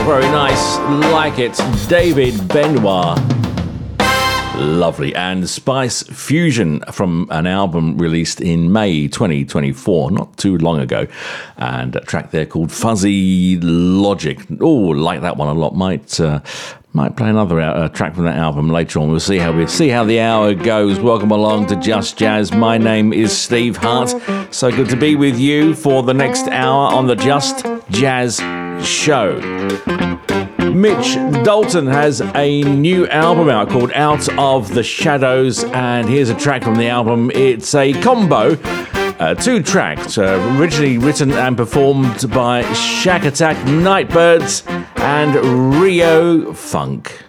very nice. Like it. David Benoit. Lovely. And Spice Fusion from an album released in May 2024, not too long ago. And a track there called Fuzzy Logic. Oh, like that one a lot. Might play another track from that album later on. We'll see how the hour goes. Welcome along to Just Jazz. My name is Steve Hart. So good to be with you for the next hour on the Just Jazz Show. Mitch Dalton has a new album out called Out of the Shadows, and here's a track from the album. It's a combo, 2 tracks, originally written and performed by Shack Attack, Nightbirds, and Rio Funk.